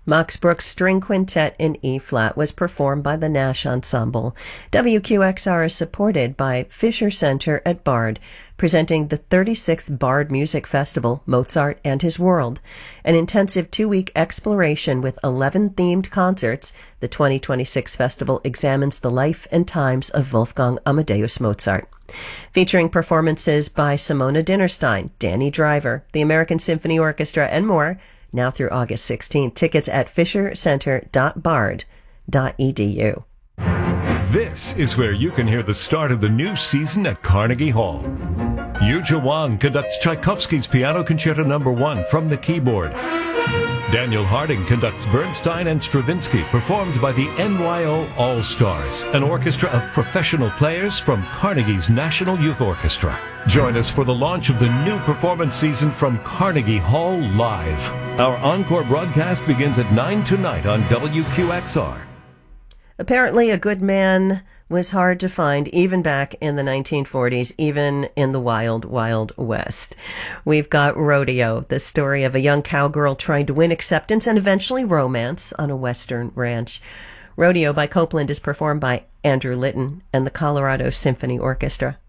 Max Bruch's String Quintet in E-flat was performed by the Nash Ensemble. WQXR is supported by Fisher Center at Bard, presenting the 36th Bard Music Festival, Mozart and His World, an intensive 2-week exploration with 11 themed concerts. The 2026 festival examines the life and times of Wolfgang Amadeus Mozart. Featuring performances by Simona Dinnerstein, Danny Driver, the American Symphony Orchestra, and more, now through August 16th. Tickets at fishercenter.bard.edu. This is where you can hear the start of the new season at Carnegie Hall. Yuja Wang conducts Tchaikovsky's Piano Concerto No. 1 from the keyboard. Daniel Harding conducts Bernstein and Stravinsky, performed by the NYO All-Stars, an orchestra of professional players from Carnegie's National Youth Orchestra. Join us for the launch of the new performance season from Carnegie Hall Live. Our encore broadcast begins at 9 tonight on WQXR. Apparently, a good man was hard to find even back in the 1940s, even in the wild, wild West. We've got Rodeo, the story of a young cowgirl trying to win acceptance and eventually romance on a Western ranch. Rodeo by Copeland is performed by Andrew Litton and the Colorado Symphony Orchestra.